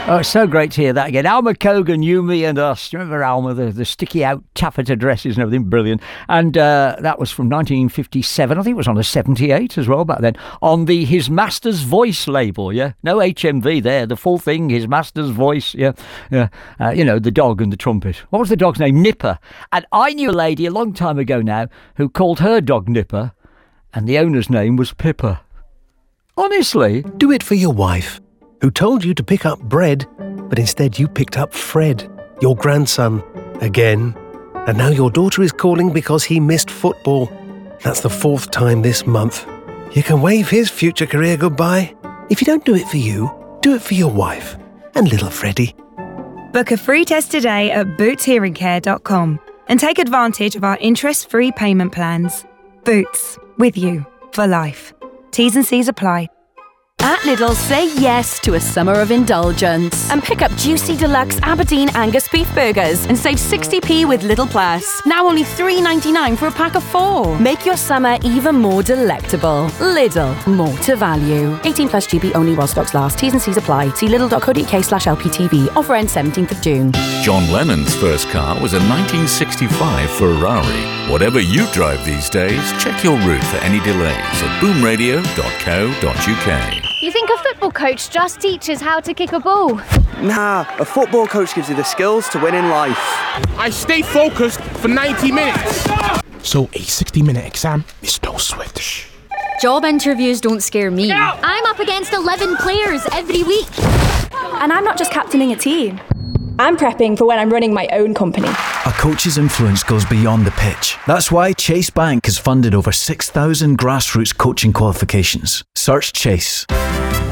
Oh, it's so great to hear that again. Alma Cogan, You, Me and Us. Do you remember Alma, the sticky out taffeta dresses and everything? Brilliant. And that was from 1957. I think it was on a 78 as well back then. On the His Master's Voice label, yeah? No HMV there. The full thing, His Master's Voice, yeah? The dog and the trumpet. What was the dog's name? Nipper. And I knew a lady a long time ago now who called her dog Nipper, and the owner's name was Pippa. Honestly. Do it for your wife, who told you to pick up bread, but instead you picked up Fred, your grandson, again. And now your daughter is calling because he missed football. That's the 4th time this month. You can wave his future career goodbye. If you don't do it for you, do it for your wife and little Freddie. Book a free test today at bootshearingcare.com and take advantage of our interest-free payment plans. Boots, with you for life. T's and C's apply. At Lidl, say yes to a summer of indulgence and pick up juicy deluxe Aberdeen Angus beef burgers and save 60p with Lidl Plus. Now only $3.99 for a pack of 4. Make your summer even more delectable. Lidl, more to value. 18 plus GB only while stocks last. T's and C's apply. See lidl.co.uk/LPTV. Offer ends 17th of June. John Lennon's first car was a 1965 Ferrari. Whatever you drive these days, check your route for any delays at boomradio.co.uk. You think a football coach just teaches how to kick a ball? Nah, a football coach gives you the skills to win in life. I stay focused for 90 minutes. So a 60-minute exam is no sweat. Job interviews don't scare me. I'm up against 11 players every week. And I'm not just captaining a team. I'm prepping for when I'm running my own company. A coach's influence goes beyond the pitch. That's why Chase Bank has funded over 6,000 grassroots coaching qualifications. Search Chase.